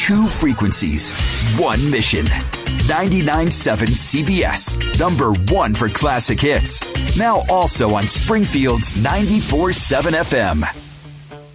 two frequencies, one mission. 99.7 CBS, number one for classic hits. Now also on Springfield's 94.7 FM.